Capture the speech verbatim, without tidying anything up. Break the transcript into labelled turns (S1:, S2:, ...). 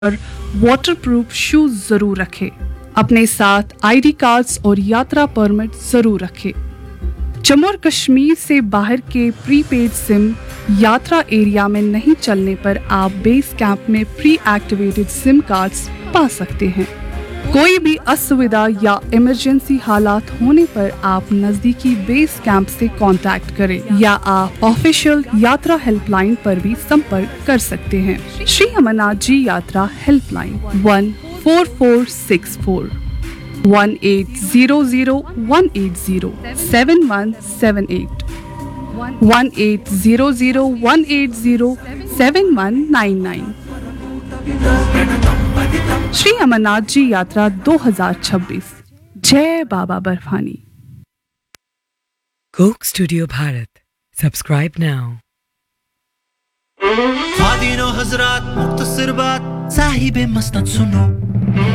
S1: और waterproof shoes जरूर रखें। अपने साथ आईडी कार्ड्स और यात्रा परमिट जरूर रखें। जम्मू और कश्मीर से बाहर के प्रीपेड सिम यात्रा एरिया में नहीं चलने पर आप बेस कैंप में प्री एक्टिवेटेड सिम कार्ड्स पा सकते हैं। कोई भी असुविधा या इमरजेंसी हालात होने पर आप नजदीकी बेस कैंप से कांटेक्ट करें या आप ऑफिशियल यात्रा हेल्पलाइन पर भी संपर्क कर सकते हैं। श्री अमरनाथ जी यात्रा helpline one four four six four one eight zero zero one eight zero seven one seven eight one eight zero zero one eight zero seven one nine nine. Shri Amarnath ji यात्रा दो हज़ार छब्बीस। जय बाबा बर्फानी।
S2: Coke Studio Bharat. Subscribe now.
S3: आदिनो हजरात मुख्तसर बात साहिबे मसनद सुनो।